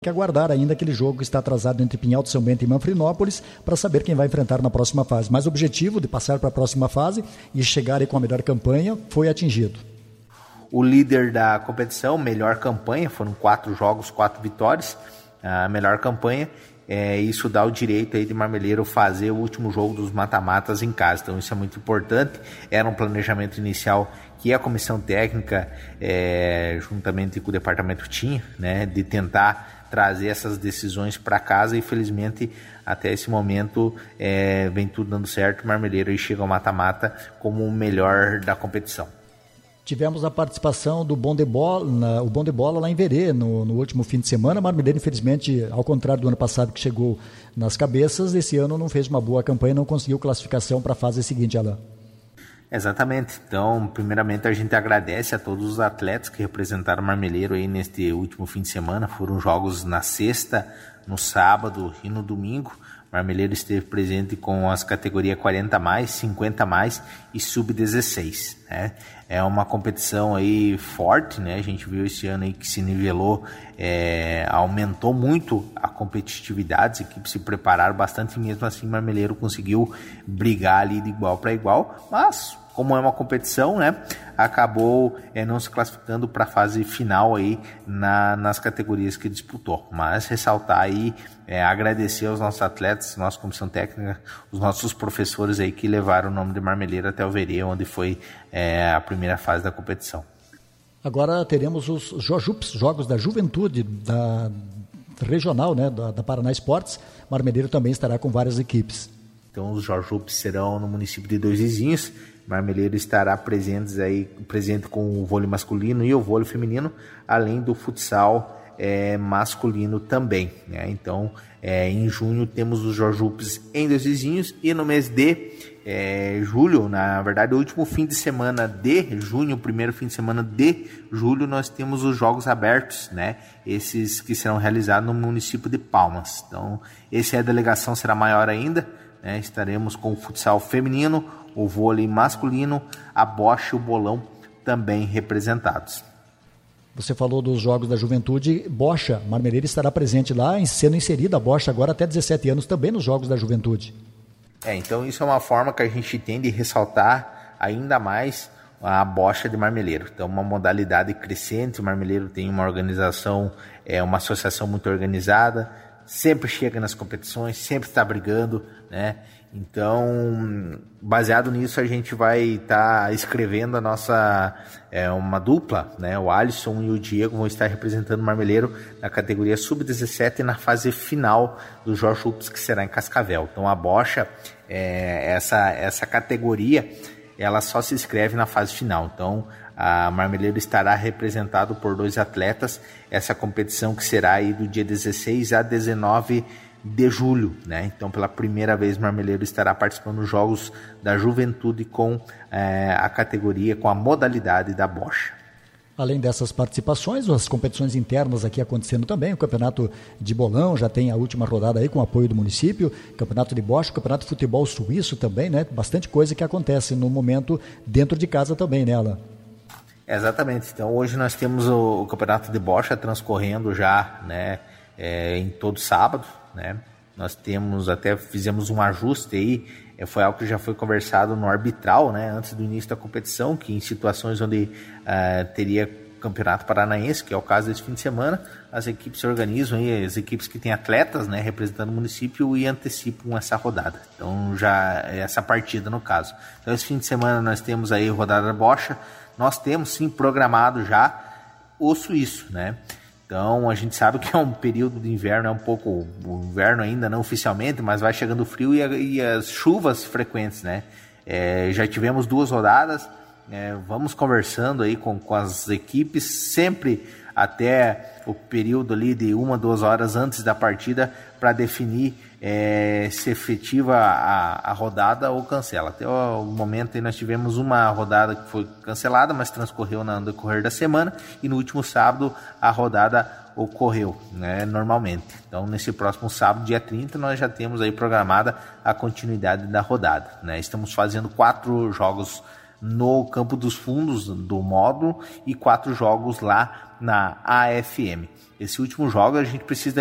que aguardar ainda aquele jogo que está atrasado entre Pinhal do São Bento e Manfrinópolis para saber quem vai enfrentar na próxima fase. Mas o objetivo de passar para a próxima fase e chegar aí com a melhor campanha foi atingido. O líder da competição, melhor campanha, foram 4 jogos, 4 vitórias, a melhor campanha. Isso dá o direito aí de Marmeleiro fazer o último jogo dos mata-matas em casa. Então isso é muito importante. Era um planejamento inicial que a comissão técnica, juntamente com o departamento tinha, né, de tentar trazer essas decisões para casa, e felizmente até esse momento vem tudo dando certo. O Marmeleiro aí chega ao mata-mata como o melhor da competição. Tivemos a participação do Bom de Bola, o Bom de Bola lá em Verê no último fim de semana. Marmeleiro, infelizmente, ao contrário do ano passado que chegou nas cabeças, esse ano não fez uma boa campanha, não conseguiu classificação para a fase seguinte, Alain. Exatamente. Então, primeiramente, a gente agradece a todos os atletas que representaram o Marmeleiro aí neste último fim de semana. Foram jogos na sexta, no sábado e no domingo. O Marmeleiro esteve presente com as categorias 40+, 50+, e sub-16, né? É uma competição aí forte, né? A gente viu esse ano aí que se nivelou, aumentou muito a competitividade, as equipes se prepararam bastante, e mesmo assim o Marmeleiro conseguiu brigar ali de igual para igual, mas como é uma competição, né, acabou não se classificando para a fase final aí nas categorias que disputou. Mas ressaltar aí, agradecer aos nossos atletas, nossa comissão técnica, os nossos professores aí que levaram o nome de Marmeleiro até o Verê, onde foi a primeira fase da competição. Agora teremos os Jojups, Jogos da Juventude da regional, né, da Paraná Esportes. Marmeleiro também estará com várias equipes. Então os Jojups serão no município de Dois Vizinhos. Marmeleiro estará presente com o vôlei masculino e o vôlei feminino, além do futsal masculino também, né? Então, em junho temos os Jojups em Dois Vizinhos, e no mês de julho, na verdade o último fim de semana de junho, o primeiro fim de semana de julho, nós temos os Jogos Abertos, né? Esses que serão realizados no município de Palmas. Então, a delegação será maior ainda, né? Estaremos com o futsal feminino, o vôlei masculino, a bocha e o bolão também representados. Você falou dos Jogos da Juventude. Bocha, Marmeleiro estará presente lá, sendo inserida a bocha agora até 17 anos também nos Jogos da Juventude. Então isso é uma forma que a gente tem de ressaltar ainda mais a bocha de Marmeleiro. Então, uma modalidade crescente. O Marmeleiro tem uma organização, uma associação muito organizada, sempre chega nas competições, sempre está brigando, né? Então, baseado nisso, a gente vai estar escrevendo a nossa, uma dupla, né? O Alisson e o Diego vão estar representando o Marmeleiro na categoria sub-17 e na fase final do Jojups, que será em Cascavel. Então, a bocha, essa categoria, ela só se inscreve na fase final. Então, a Marmeleiro estará representado por 2 atletas, essa competição que será aí do dia 16 a 19 de julho, né? Então, pela primeira vez, Marmeleiro estará participando dos Jogos da Juventude com a categoria, com a modalidade da bocha. Além dessas participações, as competições internas aqui acontecendo também, o Campeonato de Bolão já tem a última rodada aí com apoio do município, Campeonato de Bocha, Campeonato de Futebol Suíço também, né? Bastante coisa que acontece no momento dentro de casa também, né, Alain? Exatamente. Então, hoje nós temos o Campeonato de Bocha transcorrendo já, né, em todo sábado, né? Nós fizemos um ajuste aí, foi algo que já foi conversado no arbitral, né, antes do início da competição, que em situações onde teria campeonato paranaense, que é o caso desse fim de semana, as equipes se organizam, aí, as equipes que têm atletas, né, representando o município, e antecipam essa rodada. Então, já essa partida no caso. Então, esse fim de semana nós temos aí rodada da bocha, nós temos sim programado já o suíço, né? Então, a gente sabe que é um período de inverno, o inverno ainda não oficialmente, mas vai chegando o frio e as chuvas frequentes, né? Já tivemos 2 rodadas, vamos conversando aí com as equipes, sempre até o período ali de 1 a 2 horas antes da partida, para definir se efetiva a rodada ou cancela. Até o momento aí nós tivemos uma rodada que foi cancelada, mas transcorreu no decorrer da semana, e no último sábado a rodada ocorreu, né, normalmente. Então, nesse próximo sábado, dia 30, nós já temos aí programada a continuidade da rodada, né? Estamos fazendo 4 jogos no Campo dos Fundos do módulo e 4 jogos lá na AFM. Esse último jogo a gente precisa